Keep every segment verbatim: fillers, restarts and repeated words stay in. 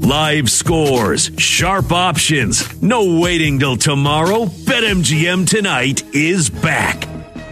Live scores, sharp options, no waiting till tomorrow. BetMGM Tonight is back.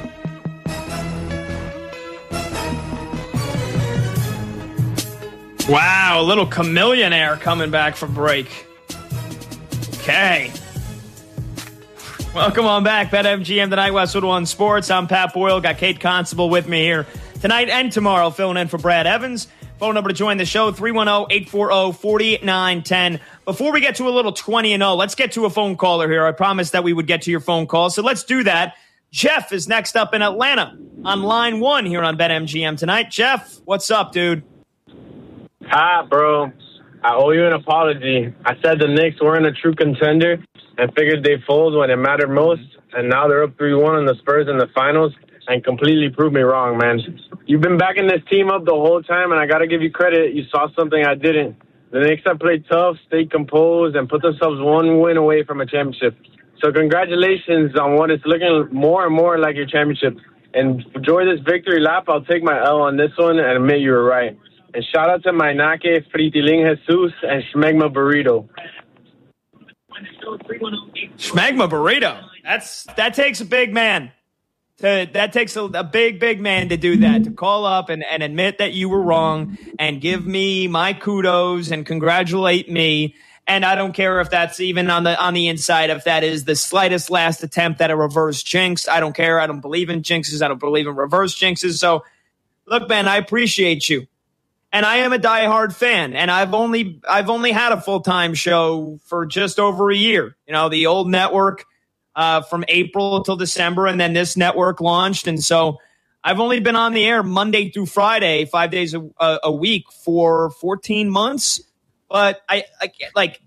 Wow, a little chameleon air coming back from break. Okay. Welcome on back. BetMGM Tonight, Westwood One Sports. I'm Pat Boyle. Got Kate Constable with me here tonight and tomorrow, filling in for Brad Evans. Phone number to join the show, three one zero, eight four zero, four nine one zero. Before we get to a little twenty and oh, let's get to a phone caller here. I promised that we would get to your phone call, so let's do that. Jeff is next up in Atlanta on line one here on BetMGM Tonight. Jeff, what's up, dude? Hi, bro. I owe you an apology. I said the Knicks weren't a true contender and figured they fold when it mattered most, and now they're up three one on the Spurs in the finals and completely proved me wrong, man. You've been backing this team up the whole time, and I got to give you credit. You saw something I didn't. The Knicks have played tough, stayed composed, and put themselves one win away from a championship. So congratulations on what is looking more and more like your championship. And enjoy this victory lap. I'll take my L on this one and admit you were right. And shout out to my Nake, Fritiling Jesus, and Schmegma Burrito. Schmegma Burrito. That's that takes a big man. To, that takes a, a big, big man to do that, to call up and, and admit that you were wrong and give me my kudos and congratulate me. And I don't care if that's even on the on the inside, if that is the slightest last attempt at a reverse jinx. I don't care. I don't believe in jinxes. I don't believe in reverse jinxes. So, look, man, I appreciate you. And I am a diehard fan, and I've only I've only had a full-time show for just over a year. You know, the old network uh, from April till December, and then this network launched. And so I've only been on the air Monday through Friday, five days a, a, a week for fourteen months. But I, I like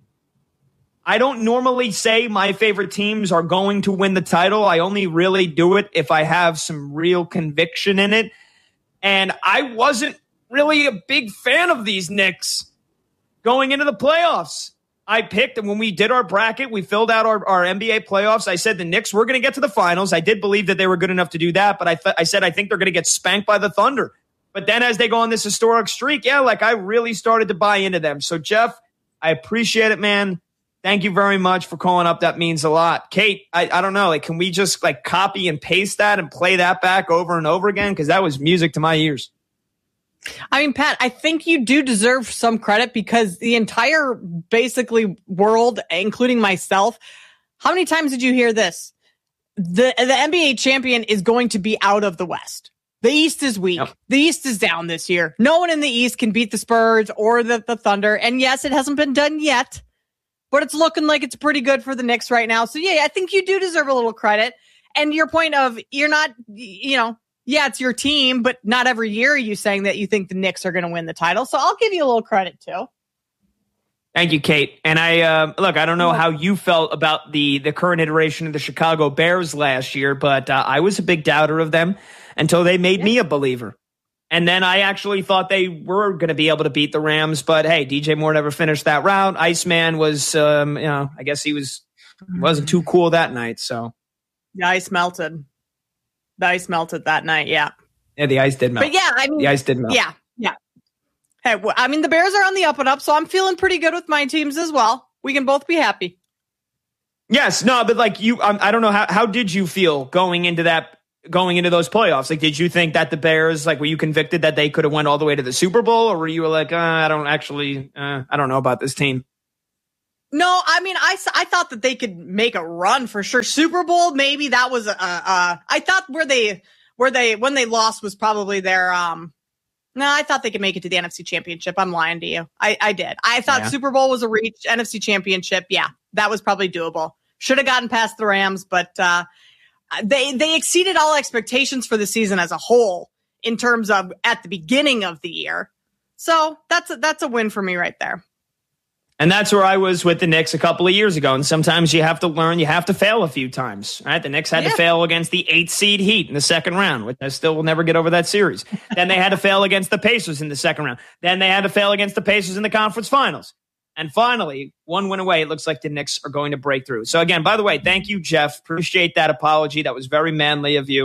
I don't normally say my favorite teams are going to win the title. I only really do it if I have some real conviction in it. And I wasn't really a big fan of these Knicks going into the playoffs. I picked, and when we did our bracket, we filled out our, our N B A playoffs. I said the Knicks were going to get to the finals. I did believe that they were good enough to do that, but I, th- I said I think they're going to get spanked by the Thunder. But then as they go on this historic streak, yeah, like I really started to buy into them. So, Jeff, I appreciate it, man. Thank you very much for calling up. That means a lot. Kate, I, I don't know, like, can we just like copy and paste that and play that back over and over again? Because that was music to my ears. I mean, Pat, I think you do deserve some credit because the entire basically world, including myself, how many times did you hear this? The the N B A champion is going to be out of the West. The East is weak. Yep. The East is down this year. No one in the East can beat the Spurs or the, the Thunder. And yes, it hasn't been done yet, but it's looking like it's pretty good for the Knicks right now. So yeah, I think you do deserve a little credit. And your point of you're not, you know, yeah, it's your team, but not every year are you saying that you think the Knicks are going to win the title. So I'll give you a little credit too. Thank you, Kate. And I uh, look, I don't know how you felt about the the current iteration of the Chicago Bears last year, but uh, I was a big doubter of them until they made yeah. me a believer. And then I actually thought they were going to be able to beat the Rams. But hey, D J Moore never finished that round. Iceman was, um, you know, I guess he was wasn't too cool that night. So the ice melted. The ice melted that night, yeah. Yeah, the ice did melt. But yeah, I mean, the ice did melt. Yeah, yeah. Hey, well, I mean, the Bears are on the up and up, so I'm feeling pretty good with my teams as well. We can both be happy. Yes, no, but like you, um, I don't know how how did you feel going into that, going into those playoffs? Like, did you think that the Bears, like, were you convicted that they could have went all the way to the Super Bowl, or were you like, uh, I don't actually, uh, I don't know about this team? No, I mean, I, I thought that they could make a run for sure. Super Bowl, maybe that was, uh, uh, I thought where they, where they, when they lost was probably their, um, no, I thought they could make it to the N F C Championship. I'm lying to you. I, I did. I thought yeah. Super Bowl was a reach. N F C Championship, yeah, that was probably doable. Should have gotten past the Rams, but, uh, they, they exceeded all expectations for the season as a whole in terms of at the beginning of the year. So that's a, that's a win for me right there. And that's where I was with the Knicks a couple of years ago. And sometimes you have to learn, you have to fail a few times, right? The Knicks had yeah. to fail against the eight seed Heat in the second round, which I still will never get over that series. Then they had to fail against the Pacers in the second round. Then they had to fail against the Pacers in the conference finals. And finally, one win away, it looks like the Knicks are going to break through. So again, by the way, thank you, Jeff. Appreciate that apology. That was very manly of you.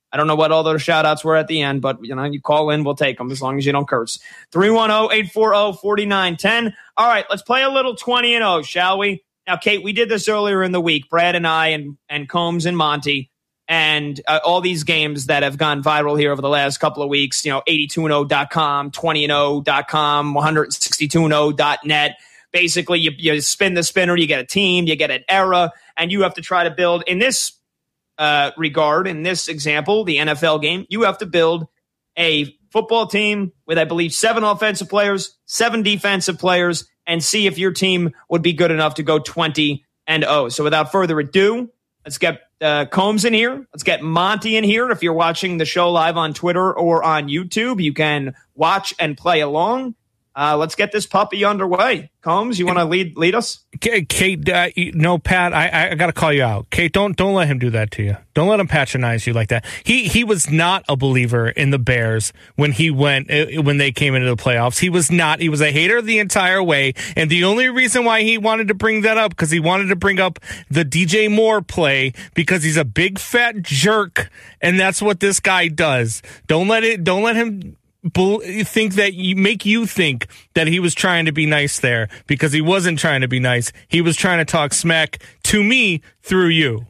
I don't know what all those shout outs were at the end, but you know, you call in, we'll take them as long as you don't curse. three one zero, eight four zero, four nine one zero. All right, let's play a little twenty and oh, shall we? Now, Kate, we did this earlier in the week, Brad and I and, and Combs and Monty, and uh, all these games that have gone viral here over the last couple of weeks, you know, eighty-two and oh dot com, twenty and oh dot com, one sixty-two and oh dot net. Basically, you, you spin the spinner, you get a team, you get an era, and you have to try to build, in this uh, regard, in this example, the N F L game, you have to build a football team with, I believe, seven offensive players, seven defensive players, and see if your team would be good enough to go twenty and oh. So without further ado, let's get uh, Combs in here. Let's get Monty in here. If you're watching the show live on Twitter or on YouTube, you can watch and play along. Uh, let's get this puppy underway. Combs, you want to lead lead us? Kate, uh, no, Pat, I, I got to call you out. Kate, don't don't let him do that to you. Don't let him patronize you like that. He he was not a believer in the Bears when he went uh, when they came into the playoffs. He was not. He was a hater the entire way, and the only reason why he wanted to bring that up because he wanted to bring up the D J Moore play because he's a big fat jerk, and that's what this guy does. Don't let it. Don't let him. think that you make you think that he was trying to be nice there because he wasn't trying to be nice. He was trying to talk smack to me through you.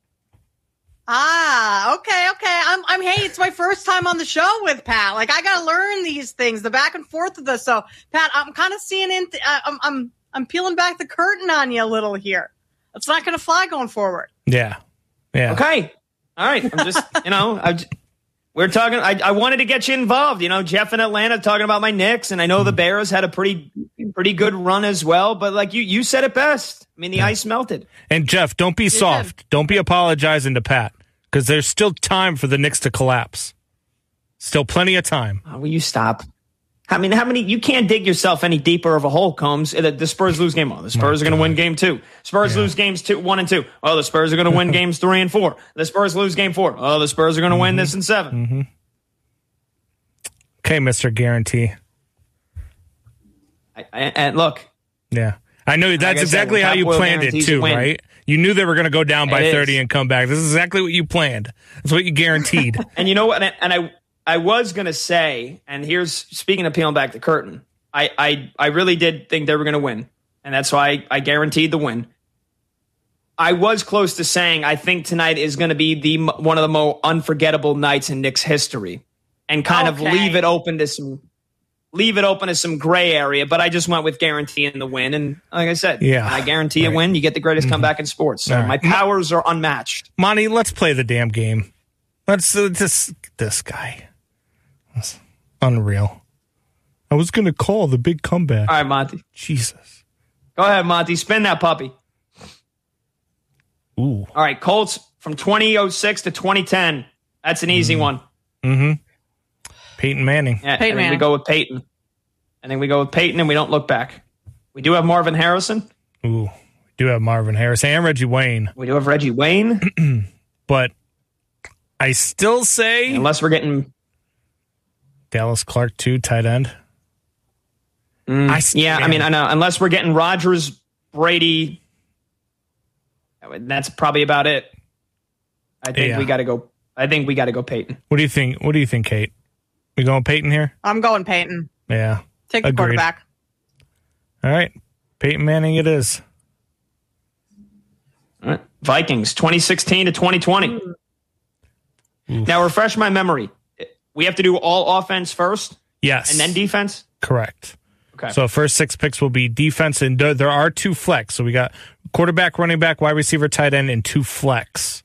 Ah, okay, okay. I'm, I'm. Hey, it's my first time on the show with Pat. Like, I gotta learn these things, the back and forth of this. So, Pat, I'm kind of seeing in. Th- I'm, I'm, I'm peeling back the curtain on you a little here. It's not gonna fly going forward. Yeah, yeah. Okay, all right. I'm just, you know, I. We're talking. I, I wanted to get you involved. You know, Jeff in Atlanta talking about my Knicks, and I know the Bears had a pretty, pretty good run as well. But like you, you said it best. I mean, the yeah. ice melted. And Jeff, don't be you soft. Did. Don't be apologizing to Pat because there's still time for the Knicks to collapse. Still plenty of time. Oh, will you stop? I mean, how many? You can't dig yourself any deeper of a hole, Combs. The, the Spurs lose game one. The Spurs My are going to win game two. Spurs yeah. lose games two, one and two. Oh, the Spurs are going to win games three and four. The Spurs lose game four. Oh, the Spurs are going to mm-hmm. win this in seven. Mm-hmm. Okay, Mister Guarantee. I, I, and look. Yeah. I know that's like exactly said, how you planned it, too, right? You knew they were going to go down by it thirty is. and come back. This is exactly what you planned. That's what you guaranteed. And you know what? And I... I was going to say, and here's, speaking of peeling back the curtain, I, I, I really did think they were going to win, and that's why I, I guaranteed the win. I was close to saying I think tonight is going to be the one of the more unforgettable nights in Knicks history, and kind okay. of leave it open to some leave it open to some gray area, but I just went with guaranteeing the win, and like I said, yeah, I guarantee right. a win. You get the greatest mm-hmm. comeback in sports, so right. my powers are unmatched. Monty, let's play the damn game. Let's uh, just this guy. That's unreal. I was going to call the big comeback. All right, Monty. Jesus. Go ahead, Monty. Spin that puppy. Ooh. All right, Colts from twenty oh six to twenty ten. That's an easy mm-hmm. one. Mm-hmm. Peyton Manning. Yeah, Peyton I think Manning. we go with Peyton. I think we go with Peyton, and we don't look back. We do have Marvin Harrison. Ooh, we do have Marvin Harrison and Reggie Wayne. We do have Reggie Wayne. But I still say... Unless we're getting... Dallas Clark, too, tight end. Mm, I, yeah, man. I mean, I know. Unless we're getting Rodgers, Brady, that's probably about it. I think yeah. we got to go. I think we got to go Peyton. What do you think? What do you think, Kate? We going Peyton here? I'm going Peyton. Yeah. Take the Agreed. quarterback. All right. Peyton Manning it is. All right. Vikings, twenty sixteen to twenty twenty. Oof. Now, refresh my memory. We have to do all offense first? Yes. And then defense? Correct. Okay. So first six picks will be defense, and there are two flex. So we got quarterback, running back, wide receiver, tight end, and two flex.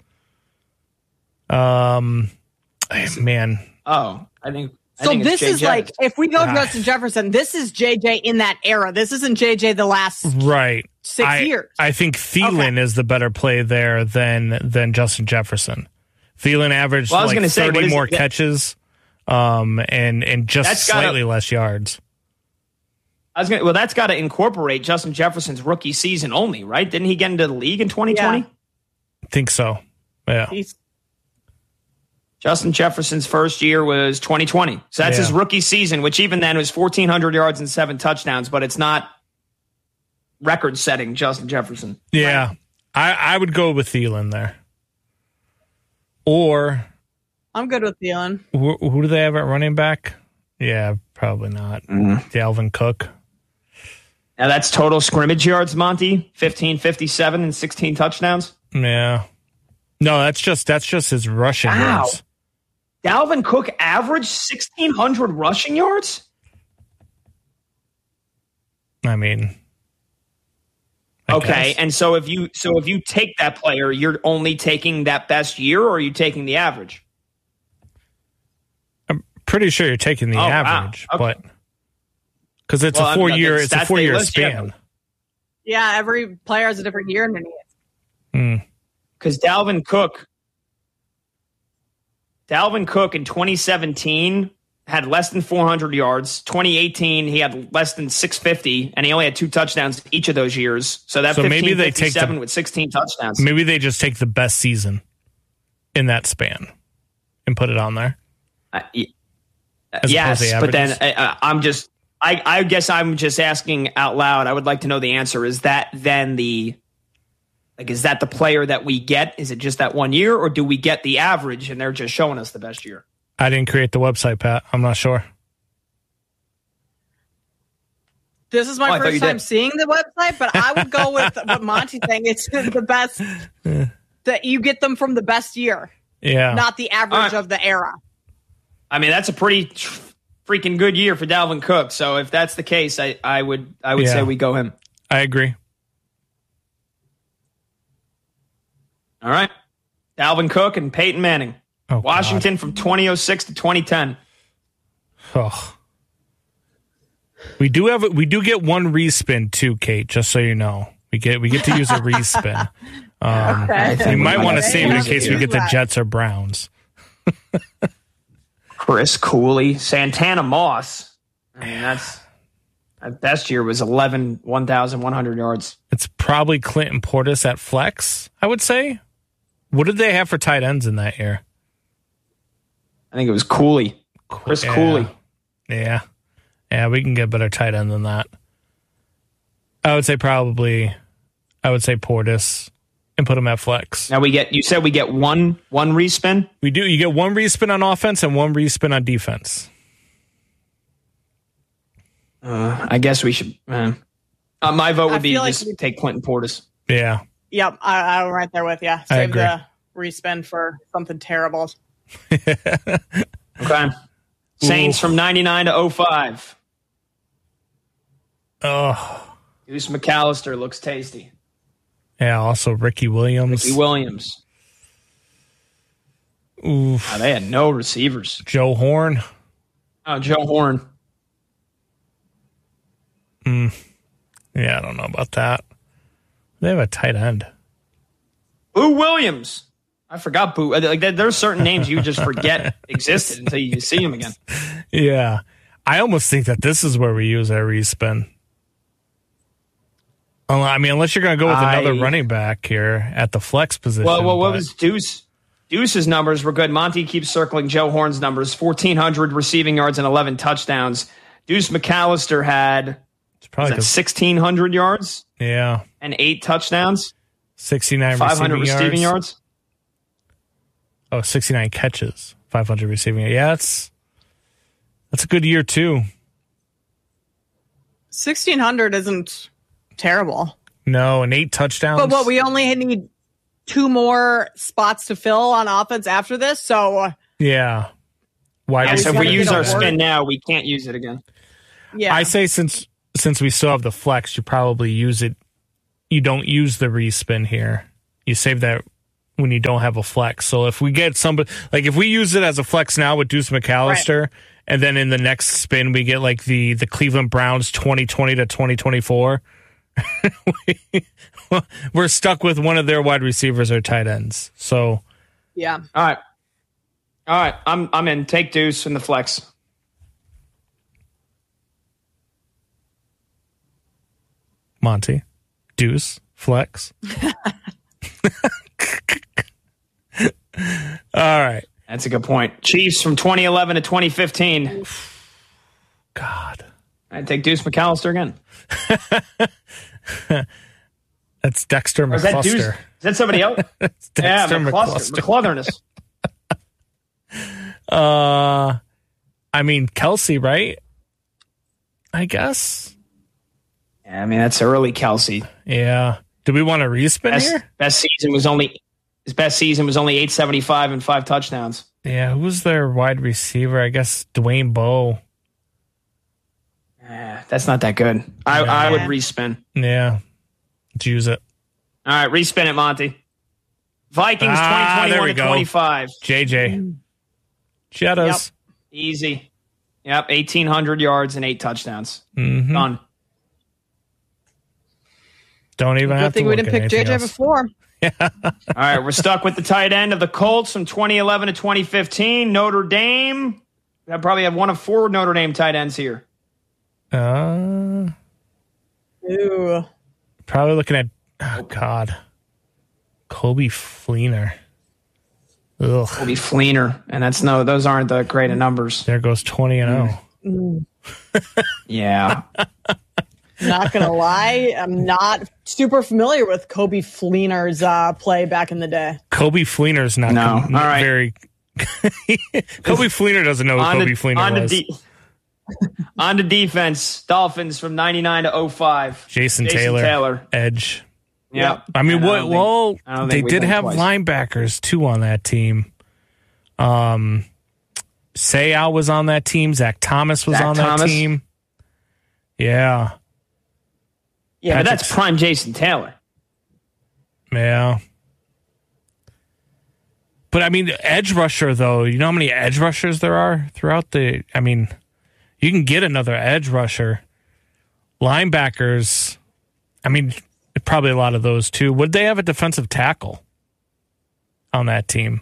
Um, man. Oh, I think. I so think this is like, if we go to Justin Jefferson, this is J J in that era. This isn't J J the last right six I, years. I think Thielen okay. is the better play there than than Justin Jefferson. Thielen averaged well, like say, thirty more it? catches. Um and and just that's slightly gotta, less yards. I was gonna well, that's got to incorporate Justin Jefferson's rookie season only, right? Didn't he get into the league in twenty twenty? Yeah. I think so. Yeah. He's- Justin Jefferson's first year was twenty twenty, so that's yeah. his rookie season, which even then was fourteen hundred yards and seven touchdowns, but it's not record-setting Justin Jefferson. Yeah, right? I I would go with Thielen there, or I'm good with Thielen. Who, who do they have at running back? Yeah, probably not. Mm. Dalvin Cook. Now that's total scrimmage yards, Monty. fifteen fifty-seven and sixteen touchdowns. Yeah. No, that's just that's just his rushing Wow. yards. Dalvin Cook averaged sixteen hundred rushing yards? I mean, I okay, guess. and so if you so if you take that player, you're only taking that best year, or are you taking the average? I'm pretty sure you're taking the Oh, wow. average, Okay. but because it's Well, a I four mean, year, the it's a stats four they year list, yeah. span. Yeah, every player has a different year underneath. Mm. Because Dalvin Cook, Dalvin Cook in twenty seventeen had less than four hundred yards. twenty eighteen, he had less than six fifty, and he only had two touchdowns each of those years. So that So maybe they take fifteen fifty-seven the- with sixteen touchdowns. Maybe they just take the best season in that span and put it on there. Uh, y- As yes, opposed to but then averages. uh, I'm just, I, I guess I'm just asking out loud. I would like to know the answer. Is that then the, like, is that the player that we get? Is it just that one year, or do we get the average and they're just showing us the best year? I didn't create the website, Pat. I'm not sure. This is my Oh, I thought first you time did. seeing the website, but I would go with what Monty saying. It's the best that you get them from the best year, Yeah. not the average All right. of the era. I mean, that's a pretty tr- freaking good year for Dalvin Cook. So if that's the case, I, I would I would Yeah. say we go him. I agree. All right. Dalvin Cook and Peyton Manning. Oh, Washington from twenty oh six to twenty ten. God. Oh. We do have we do get one respin too, Kate. Just so you know, we get we get to use a respin. Um, Okay. You might want to save it in case we get the Right. Jets or Browns. Chris Cooley, Santana Moss. I mean, that's that best year was eleven, one thousand one hundred yards. It's probably Clinton Portis at flex, I would say. What did they have for tight ends in that year? I think it was Cooley. Chris Yeah. Cooley. Yeah. Yeah, we can get better tight end than that. I would say probably, I would say Portis and put him at flex. Now we get, you said we get one one respin? We do. You get one respin on offense and one respin on defense. Uh, I guess we should. Uh, uh, my vote I would be feel like just we- take Clinton Portis. Yeah. Yep, I, I'm right there with you. Save agree. the respin for something terrible. Okay. Saints from ninety-nine to oh five. Oh, Deuce McAllister looks tasty. yeah. Also, Ricky Williams. Ricky Williams. Oof. Oh, they had no receivers. Joe Horn. Oh, Joe Horn. Yeah, I don't know about that. They have a tight end. Boo Williams. I forgot Boo. Like there- there's certain names you just forget existed until you see them again. Yeah. I almost think that this is where we use our respin. Unle- I mean, unless you're going to go with another I- running back here at the flex position. Well, well, what but- was Deuce? Deuce's numbers were good. Monty keeps circling Joe Horn's numbers: fourteen hundred receiving yards and eleven touchdowns. Deuce McAllister had It's probably was that 'cause- sixteen hundred yards yeah, and eight touchdowns, sixty-nine five hundred receiving, receiving yards. yards. Oh, sixty-nine catches, five hundred receiving. Yeah, that's that's a good year too. sixteen hundred isn't terrible. No, and eight touchdowns. But what, we only need two more spots to fill on offense after this, so uh, yeah. Wide Yeah, so if gotta we receiver. use get our a spin word. now, we can't use it again. yeah. I say since since we still have the flex, you probably use it. You don't use the respin here. You save that when you don't have a flex. So if we get somebody like if we use it as a flex now with Deuce McAllister, and then in the next spin we get like the the Cleveland Browns twenty twenty to twenty twenty-four, we're stuck with one of their wide receivers or tight ends. So yeah. All right, all right. I'm I'm in. Take Deuce in the flex. Monty, Deuce, flex. All right. That's a good point. Chiefs from twenty eleven to twenty fifteen. God. I'd take Deuce McAllister again. That's Dexter Or is that Deuce? McCluster. Is that somebody else? It's yeah, Dexter McCluster. McCluster. McClutherness. Uh, I mean, Kelsey, right? I guess. Yeah, I mean, that's early Kelsey. Yeah. Do we want to respin best, here? Best season was only his best season was only eight seventy-five and five touchdowns. Yeah, who was their wide receiver? I guess Dwayne Bowe. Yeah, that's not that good. I, Yeah. I would respin. Yeah. Let's use it. All right, respin it, Monty. Vikings Ah, twenty there we twenty-one to go. twenty-five. J J. Jettas. Easy. Yep, eighteen hundred yards and eight touchdowns. Mm-hmm. Done. Don't even Good have to thing we look didn't at pick J anything J else. before. All right, we're stuck with the tight end of the Colts from twenty eleven to twenty fifteen. Notre Dame. I probably have one of four Notre Dame tight ends here. Uh, Ooh. probably looking at, oh, God. Kobe Fleener. Ugh. Kobe Fleener, and that's no; those aren't the great of numbers. There goes twenty and Mm. oh. Yeah, Not gonna lie, I'm not super familiar with Kobe Fleener's uh, play back in the day. Kobe Fleener's not, No. com- All right. very. Kobe Fleener doesn't know who on Kobe to, Fleener on to was. de- on to defense. Dolphins from ninety-nine to oh five. Jason, Jason Taylor, Taylor. edge. Yep. I mean, And what? don't Well, think- I don't they think we did won have twice. linebackers too on that team. Um, Sayal was on that team. Zach Thomas was Zach on Thomas. that team. Yeah, Yeah, but that's Patrick's- prime Jason Taylor. yeah. But I mean, edge rusher though. You know how many edge rushers there are throughout the? I mean, you can get another edge rusher. Linebackers. I mean, probably a lot of those too. Would they have a defensive tackle on that team?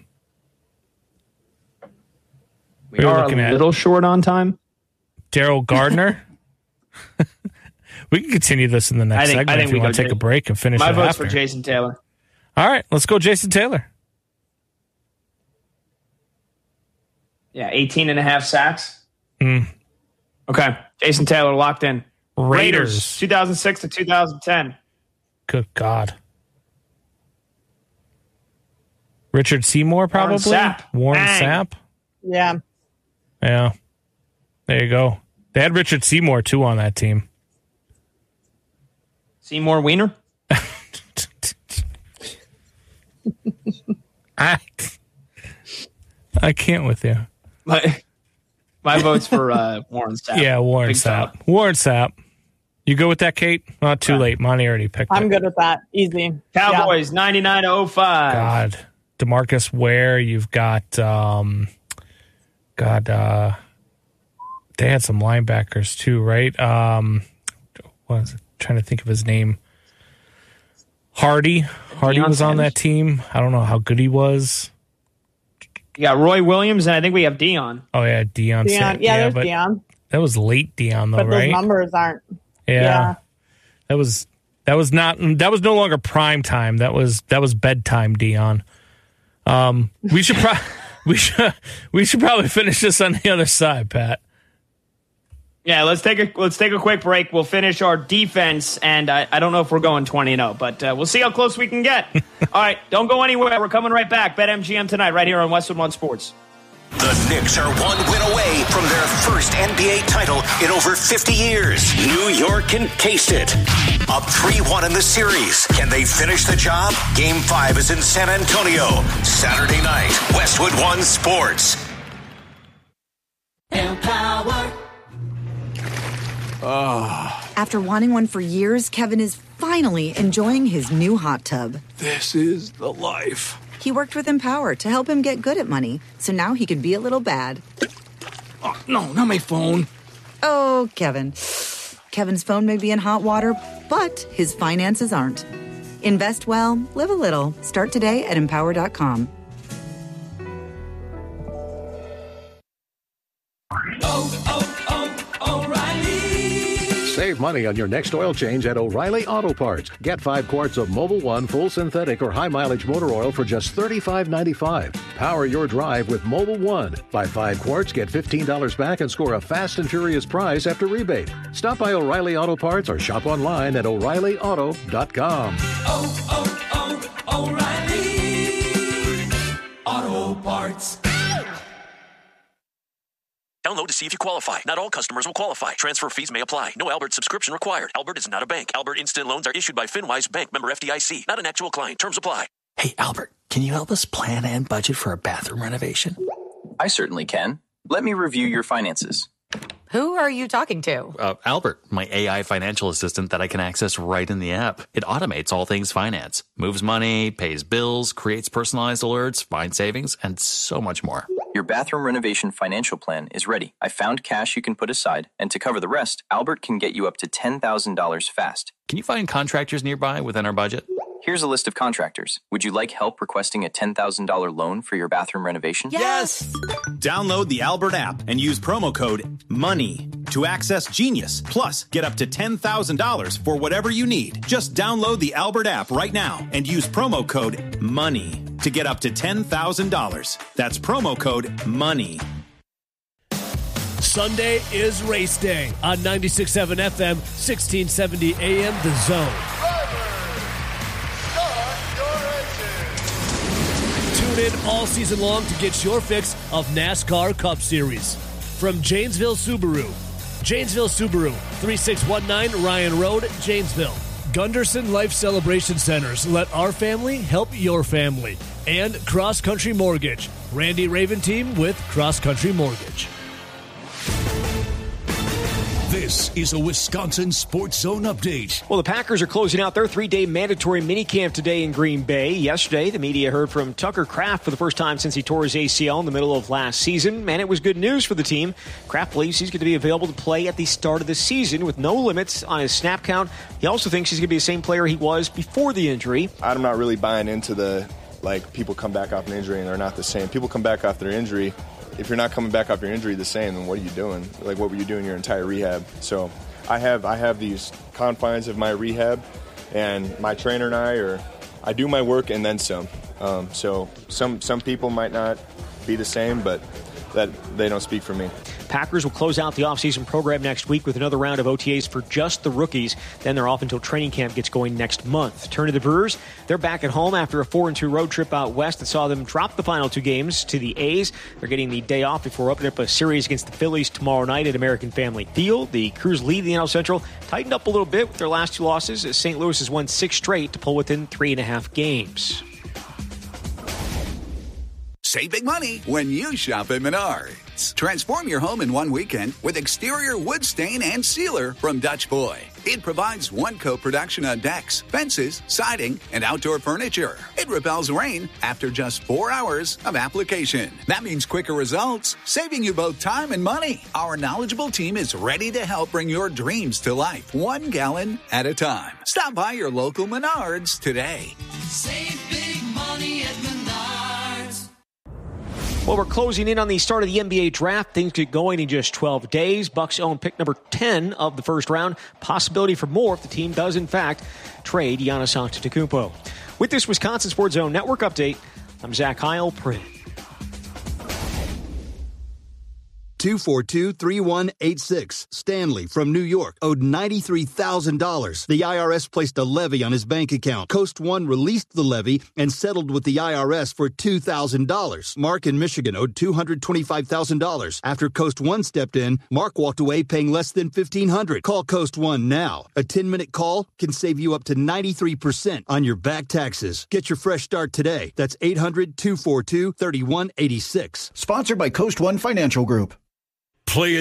We We were are looking a at- little short on time. Daryl Gardner. We can continue this in the next I think- I segment think if you we want go to take a J- break and finish My it vote's after. for Jason Taylor. All right, let's go Jason Taylor. Yeah, eighteen and a half sacks. Mm. Okay, Jason Taylor locked in. Raiders. two thousand six to two thousand ten. Good God. Richard Seymour, probably? Sapp. Warren Bang. Sapp? Yeah. Yeah. There you go. They had Richard Seymour, too, on that team. Seymour Wiener. I, I can't with you. My, my vote's for uh, Warren Sapp. Yeah, Warren Big Sapp. time. Warren Sapp. You go with that, Kate? Not too Yeah. late. Monty already picked I'm it. good with that. Easy. Cowboys ninety-nine to oh five. God. DeMarcus Ware. You've got, um, God, uh, they had some linebackers too, right? Um, what was it? Trying to think of his name. Hardy. Hardy Deion was on Sanders? that team. I don't know how good he was. You got Roy Williams, and I think we have Dion. Oh, yeah, Deion. Dion. Sand- Yeah, there's but Dion. that was late Deion, though, But right? those numbers aren't. Yeah. Yeah. That was that was not that was no longer prime time. That was that was bedtime, Dion. Um, we should pro- we should we should probably finish this on the other side, Pat. Yeah, let's take a let's take a quick break. We'll finish our defense, and I, I don't know if we're going twenty and oh, but uh, we'll see how close we can get. All right, don't go anywhere. We're coming right back. BetMGM tonight, right here on Westwood One Sports. The Knicks are one win away from their first N B A title in over fifty years. New York can taste it. Up three one in the series. Can they finish the job? Game five is in San Antonio. Saturday night, Westwood One Sports. Empower. After wanting one for years, Kevin is finally enjoying his new hot tub. This is the life. He worked with Empower to help him get good at money, so now he can be a little bad. Oh, no, not my phone. Oh, Kevin. Kevin's phone may be in hot water, but his finances aren't. Invest well, live a little. Start today at empower dot com. Save money on your next oil change at O'Reilly Auto Parts. Get five quarts of Mobil One full synthetic or high mileage motor oil for just thirty-five ninety-five. Power your drive with Mobil One. Buy five quarts, get fifteen dollars back, and score a fast and furious prize after rebate. Stop by O'Reilly Auto Parts or shop online at O'Reilly Auto dot com. Oh, oh, oh, O'Reilly. Auto Parts. see if you qualify. Not all customers will qualify. Transfer fees may apply. No Albert subscription required. Albert is not a bank. Albert Instant Loans are issued by FinWise Bank, member F D I C. Not an actual client. Terms apply. Hey, Albert, can you help us plan and budget for a bathroom renovation? I certainly can. Let me review your finances. Who are you talking to? Uh, Albert, my A I financial assistant that I can access right in the app. It automates all things finance, moves money, pays bills, creates personalized alerts, finds savings, and so much more. Your bathroom renovation financial plan is ready. I found cash you can put aside, and to cover the rest, Albert can get you up to ten thousand dollars fast. Can you find contractors nearby within our budget? Here's a list of contractors. Would you like help requesting a ten thousand dollars loan for your bathroom renovation? Yes! Download the Albert app and use promo code MONEY to access Genius. Plus, get up to ten thousand dollars for whatever you need. Just download the Albert app right now and use promo code MONEY to get up to ten thousand dollars. That's promo code MONEY. Sunday is race day on ninety-six point seven F M, sixteen seventy A M, The Zone. Tune in all season long to get your fix of NASCAR Cup Series. From Janesville Subaru. Janesville Subaru, thirty-six nineteen Ryan Road, Janesville. Gunderson Life Celebration Centers. Let our family help your family. And Cross Country Mortgage. Randy Raven Team with Cross Country Mortgage. This is a Wisconsin Sports Zone update. Well, the Packers are closing out their three-day mandatory minicamp today in Green Bay. Yesterday, the media heard from Tucker Kraft for the first time since he tore his A C L in the middle of last season, and it was good news for the team. Kraft believes he's going to be available to play at the start of the season with no limits on his snap count. He also thinks he's going to be the same player he was before the injury. I'm not really buying into the, like, people come back off an injury and they're not the same. People come back off their injury. If you're not coming back off your injury the same, then what are you doing? Like, what were you doing your entire rehab? So I have I have these confines of my rehab, and my trainer and I are, I do my work and then some. Um, so some some people might not be the same, but that they don't speak for me. Packers will close out the offseason program next week with another round of O T As for just the rookies. Then they're off until training camp gets going next month. Turn to the Brewers. They're back at home after a four and two road trip out west that saw them drop the final two games to the A's. They're getting the day off before opening up a series against the Phillies tomorrow night at American Family Field. The Crews lead the N L Central, tightened up a little bit with their last two losses as Saint Louis has won six straight to pull within three and a half games. Save big money when you shop at Menards. Transform your home in one weekend with exterior wood stain and sealer from Dutch Boy. It provides one-coat production on decks, fences, siding, and outdoor furniture. It repels rain after just four hours of application. That means quicker results, saving you both time and money. Our knowledgeable team is ready to help bring your dreams to life, one gallon at a time. Stop by your local Menards today. Save big money at Menards. Well, we're closing in on the start of the N B A draft. Things get going in just twelve days. Bucks own pick number ten of the first round. Possibility for more if the team does, in fact, trade Giannis Antetokounmpo. With this Wisconsin Sports Zone Network update, I'm Zach Heilprin. two four two, three one eight six. Stanley from New York owed ninety-three thousand dollars. The I R S placed a levy on his bank account. Coast One released the levy and settled with the I R S for two thousand dollars. Mark in Michigan owed two hundred twenty-five thousand dollars. After Coast One stepped in, Mark walked away paying less than fifteen hundred dollars. Call Coast One now. A ten-minute call can save you up to ninety-three percent on your back taxes. Get your fresh start today. That's eight hundred, two four two, three one eight six. Sponsored by Coast One Financial Group. Play